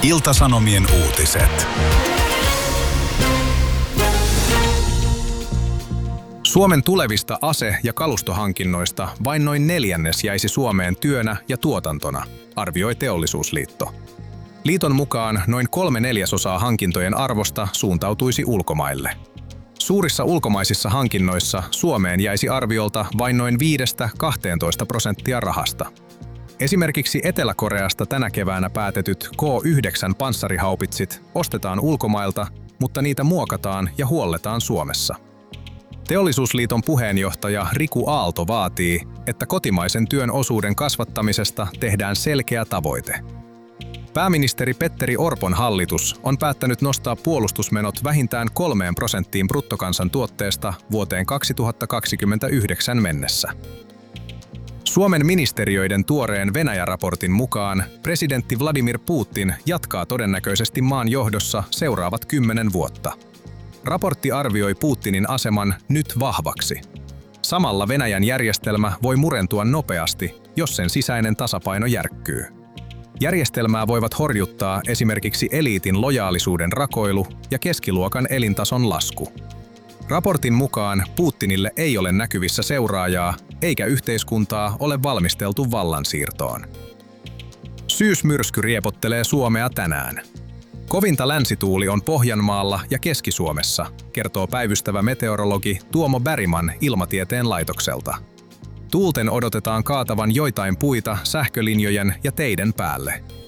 Ilta-Sanomien uutiset. Suomen tulevista ase- ja kalustohankinnoista vain noin neljännes jäisi Suomeen työnä ja tuotantona, arvioi Teollisuusliitto. Liiton mukaan noin 3/4 hankintojen arvosta suuntautuisi ulkomaille. Suurissa ulkomaisissa hankinnoissa Suomeen jäisi arviolta vain noin 5–12% rahasta. Esimerkiksi Etelä-Koreasta tänä keväänä päätetyt K9-panssarihaupitsit ostetaan ulkomailta, mutta niitä muokataan ja huolletaan Suomessa. Teollisuusliiton puheenjohtaja Riku Aalto vaatii, että kotimaisen työn osuuden kasvattamisesta tehdään selkeä tavoite. Pääministeri Petteri Orpon hallitus on päättänyt nostaa puolustusmenot vähintään 3% bruttokansantuotteesta vuoteen 2029 mennessä. Suomen ministeriöiden tuoreen Venäjä-raportin mukaan presidentti Vladimir Putin jatkaa todennäköisesti maan johdossa seuraavat 10 vuotta. Raportti arvioi Putinin aseman nyt vahvaksi. Samalla Venäjän järjestelmä voi murentua nopeasti, jos sen sisäinen tasapaino järkkyy. Järjestelmää voivat horjuttaa esimerkiksi eliitin lojaalisuuden rakoilu ja keskiluokan elintason lasku. Raportin mukaan Putinille ei ole näkyvissä seuraajaa, eikä yhteiskuntaa ole valmisteltu vallansiirtoon. Syysmyrsky riepottelee Suomea tänään. Kovinta länsituuli on Pohjanmaalla ja Keski-Suomessa, kertoo päivystävä meteorologi Tuomo Bergman Ilmatieteen laitokselta. Tuulten odotetaan kaatavan joitain puita sähkölinjojen ja teiden päälle.